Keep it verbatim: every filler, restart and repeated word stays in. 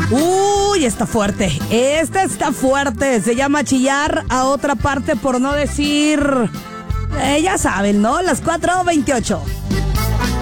Uy, está fuerte. Esta está fuerte. Se llama chillar a otra parte por no decir... Eh, ya saben, ¿no? Las cuatro veintiocho.